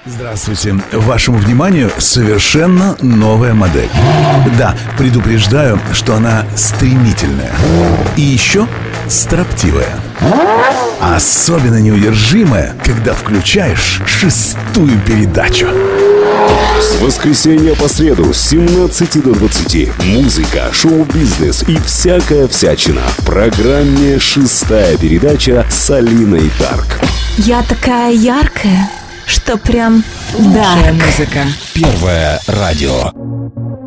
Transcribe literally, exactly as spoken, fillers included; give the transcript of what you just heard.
Здравствуйте. Вашему вниманию совершенно новая модель. Да, предупреждаю, что она стремительная. И еще строптивая. Особенно неудержимая, когда включаешь шестую передачу. С воскресенья по среду с семнадцати до двадцати музыка, шоу-бизнес и всякая всячина в программе «Шестая передача» с Алиной Дарк. Я такая яркая, что прям лучшая дарк. музыка. Первое радио.